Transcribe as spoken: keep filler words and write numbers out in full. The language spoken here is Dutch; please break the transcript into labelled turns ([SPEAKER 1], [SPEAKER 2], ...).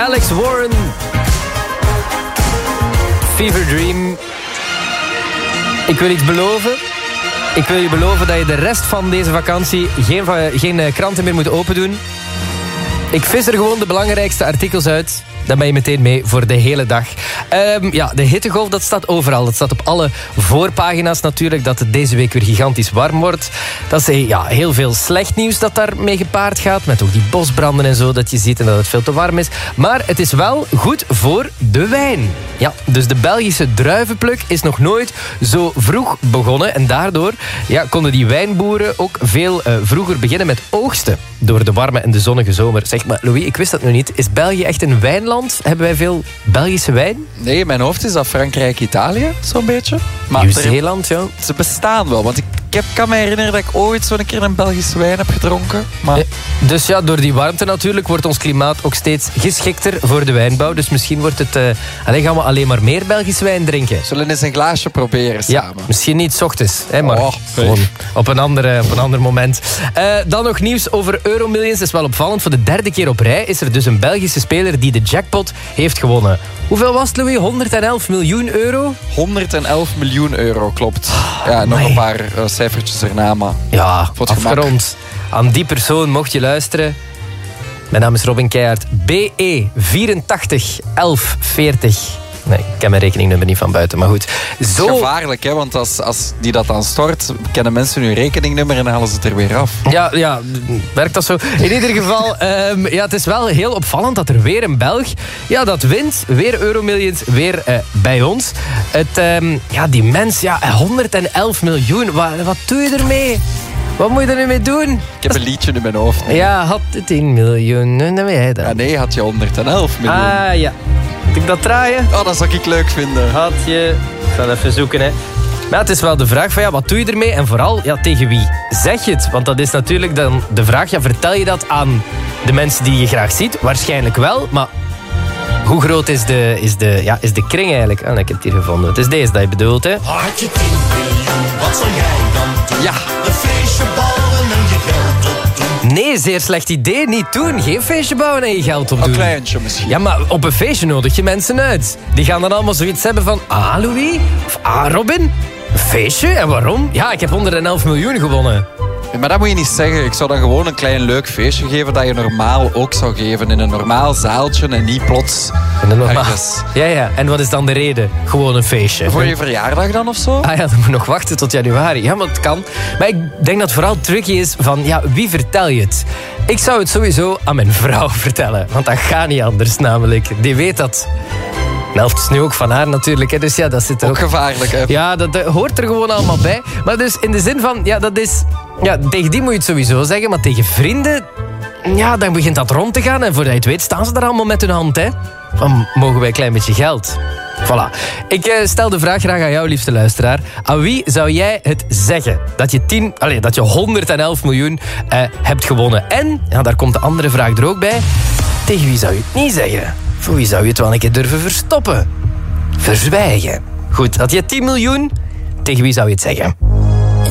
[SPEAKER 1] Alex Warren. Fever Dream. Ik wil iets beloven. Ik wil je beloven dat je de rest van deze vakantie geen, geen kranten meer moet opendoen. Ik vis er gewoon de belangrijkste artikels uit. Dan ben je meteen mee voor de hele dag. Um, ja, de hittegolf, dat staat overal. Dat staat op alle voorpagina's natuurlijk. Dat het deze week weer gigantisch warm wordt. Dat is ja, heel veel slecht nieuws dat daarmee gepaard gaat. Met ook die bosbranden en zo dat je ziet en dat het veel te warm is. Maar het is wel goed voor de wijn. Ja, dus de Belgische druivenpluk is nog nooit zo vroeg begonnen. En daardoor ja, konden die wijnboeren ook veel uh, vroeger beginnen met oogsten. Door de warme en de zonnige zomer. Zeg maar, Louis, ik wist dat nu niet. Is België echt een wijnland? Hebben wij veel Belgische wijn?
[SPEAKER 2] Nee, in mijn hoofd is dat Frankrijk, Italië, zo'n beetje.
[SPEAKER 1] Nieuw-Zeeland, ja.
[SPEAKER 2] Ze bestaan wel, want ik, ik heb, kan me herinneren dat ik ooit zo'n keer een Belgische wijn heb gedronken. Maar...
[SPEAKER 1] Eh, dus ja, door die warmte natuurlijk wordt ons klimaat ook steeds geschikter voor de wijnbouw. Dus misschien wordt het... Uh, alleen gaan we alleen maar meer Belgische wijn drinken.
[SPEAKER 2] Zullen we eens een glaasje proberen samen?
[SPEAKER 1] Ja, misschien niet 's ochtends, hè, maar
[SPEAKER 2] oh,
[SPEAKER 1] gewoon op een, andere, op een ander moment. Uh, dan nog nieuws over Euromillions. Dat is wel opvallend. Voor de derde keer op rij is er dus een Belgische speler die de jackpot heeft gewonnen. Hoeveel was het, Louis? honderdelf miljoen euro?
[SPEAKER 2] honderdelf miljoen euro, klopt. Ja, nog een paar uh, cijfertjes erna, maar...
[SPEAKER 1] Ja, afgerond. Aan die persoon mocht je luisteren. Mijn naam is Robin Keijaert. B E vierentachtig elf veertig. Nee, ik ken mijn rekeningnummer niet van buiten, maar goed. Zo...
[SPEAKER 2] Het is gevaarlijk, hè, want als, als die dat dan stort, kennen mensen hun rekeningnummer en halen ze het er weer af.
[SPEAKER 1] Ja, ja, werkt dat zo? In ieder geval, um, ja, het is wel heel opvallend dat er weer een Belg, ja, dat wint. Weer Euromillions, weer uh, bij ons. Het, um, ja, die mens, ja, honderdelf miljoen. Wat, wat doe je ermee? Wat moet je er nu mee doen?
[SPEAKER 2] Ik heb een liedje in mijn hoofd.
[SPEAKER 1] Nee. Ja, had tien miljoen. En dan ben jij dan.
[SPEAKER 2] Ja, nee, had je honderdelf miljoen.
[SPEAKER 1] Ah, ja. Moet ik dat draaien?
[SPEAKER 2] Oh, dat zou ik leuk vinden.
[SPEAKER 1] Had je... Ik ga even zoeken, hè. Maar het is wel de vraag van, ja, wat doe je ermee? En vooral, ja, tegen wie zeg je het? Want dat is natuurlijk dan de vraag, ja, vertel je dat aan de mensen die je graag ziet? Waarschijnlijk wel, maar... Hoe groot is de, is de, ja, is de kring eigenlijk? Ah, ik heb het hier gevonden. Het is deze dat je bedoelt, hè?
[SPEAKER 3] Had je tien miljoen, wat zou jij dan doen?
[SPEAKER 2] Ja.
[SPEAKER 3] Een feestje bouwen en je geld opdoen.
[SPEAKER 1] Nee, zeer slecht idee. Niet doen. Geen feestje bouwen en je geld opdoen.
[SPEAKER 2] Een kleintje misschien.
[SPEAKER 1] Ja, maar op een feestje nodig je mensen uit. Die gaan dan allemaal zoiets hebben van... Ah, Louis? Of ah, Robin? Een feestje? En waarom? Ja, ik heb honderdelf miljoen gewonnen.
[SPEAKER 2] Ja, maar dat moet je niet zeggen. Ik zou dan gewoon een klein leuk feestje geven dat je normaal ook zou geven. In een normaal zaaltje en niet plots
[SPEAKER 1] normaal...
[SPEAKER 2] ergens.
[SPEAKER 1] Ja, ja. En wat is dan de reden? Gewoon een feestje.
[SPEAKER 2] Voor je verjaardag dan of zo?
[SPEAKER 1] Ah ja, dan moet je nog wachten tot januari. Ja, maar het kan. Maar ik denk dat het vooral tricky is van... Ja, wie vertel je het? Ik zou het sowieso aan mijn vrouw vertellen. Want dat gaat niet anders namelijk. Die weet dat... De helft is nu ook van haar natuurlijk. Hè. Dus ja, dat zit er ook...
[SPEAKER 2] Ook gevaarlijk, hè?
[SPEAKER 1] Ja, dat, dat hoort er gewoon allemaal bij. Maar dus in de zin van... Ja, dat is... Ja, tegen die moet je het sowieso zeggen. Maar tegen vrienden... Ja, dan begint dat rond te gaan. En voordat je het weet, staan ze daar allemaal met hun hand, hè. Van, mogen wij een klein beetje geld? Voilà. Ik uh, stel de vraag graag aan jou, liefste luisteraar. Aan wie zou jij het zeggen? Dat je, tien, allez, dat je honderdelf miljoen uh, hebt gewonnen. En, ja, daar komt de andere vraag er ook bij. Tegen wie zou je het niet zeggen? Voor wie zou je het wel een keer durven verstoppen? Verzwijgen. Goed, had je tien miljoen? Tegen wie zou je het zeggen?